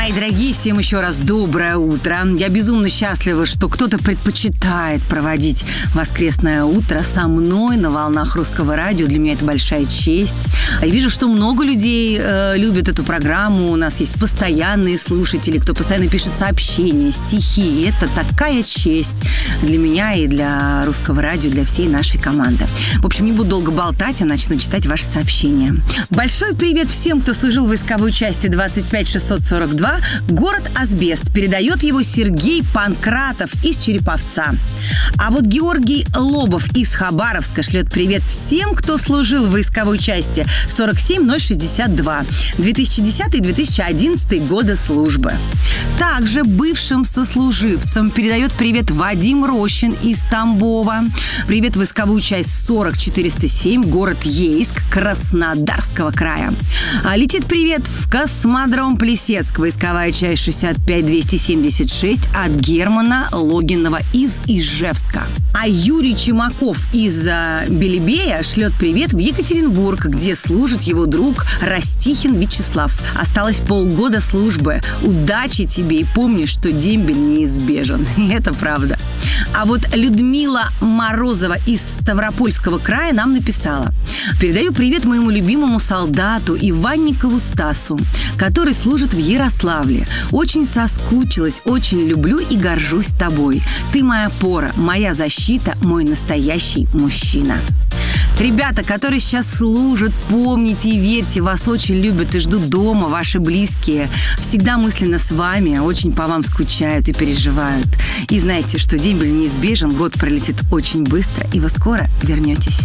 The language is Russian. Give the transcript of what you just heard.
Мои дорогие, всем еще раз доброе утро. Я безумно счастлива, что кто-то предпочитает проводить воскресное утро со мной на волнах Русского радио. Для меня это большая честь. Я вижу, что много людей любят эту программу. У нас есть постоянные слушатели, кто постоянно пишет сообщения, стихи. Это такая честь для меня и для Русского радио, для всей нашей команды. В общем, не буду долго болтать, а начну читать ваши сообщения. Большой привет всем, кто служил в войсковой части 25642. Город Асбест. Передает его Сергей Панкратов из Череповца. А вот Георгий Лобов из Хабаровска шлет привет всем, кто служил в войсковой части 47062. 2010-2011 года службы. Также бывшим сослуживцам передает привет Вадим Рощин из Тамбова. Привет в войсковую часть 40407, город Ейск, Краснодарского края. Летит привет в космодром Плесецк, войсковая часть 65276 от Германа Логинова из Ижевска. А Юрий Чемаков из Белебея шлет привет в Екатеринбург, где служит его друг Растихин Вячеслав. Осталось полгода службы. Удачи тебе и помни, что дембель неизбежен. И это правда. А вот Людмила Морозова из Ставропольского края нам написала: передаю привет моему любимому солдату Иванникову Стасу, который служит в Ярославле. Очень соскучилась, очень люблю и горжусь тобой. Ты моя опора, моя защита, мой настоящий мужчина. Ребята, которые сейчас служат, помните и верьте, вас очень любят и ждут дома, ваши близкие. Всегда мысленно с вами, очень по вам скучают и переживают. И знайте, что дембель неизбежен, год пролетит очень быстро, и вы скоро вернетесь.